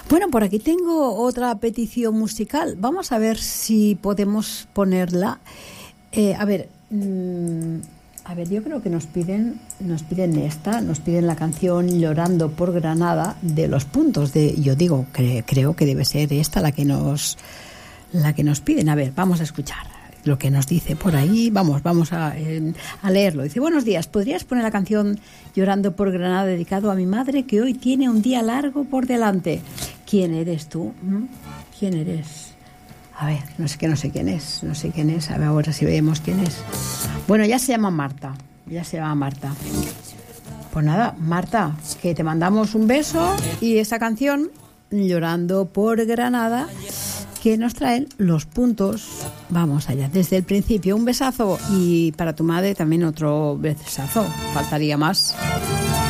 Bueno, por aquí tengo otra petición musical. Vamos a ver si podemos ponerla. A ver, yo creo que nos piden la canción Llorando por Granada de Los Puntos. Yo digo, creo que debe ser esta la que nos piden. A ver, vamos a escuchar lo que nos dice por ahí. Vamos a leerlo. Dice: buenos días, ¿podrías poner la canción Llorando por Granada dedicado a mi madre que hoy tiene un día largo por delante? ¿Quién eres tú? ¿Quién eres? A ver, no sé quién es. A ver ahora si vemos quién es. Bueno, ya se llama Marta. Pues nada, Marta, que te mandamos un beso y esa canción Llorando por Granada que nos traen Los Puntos. Vamos allá, desde el principio un besazo, y para tu madre también otro besazo, faltaría más.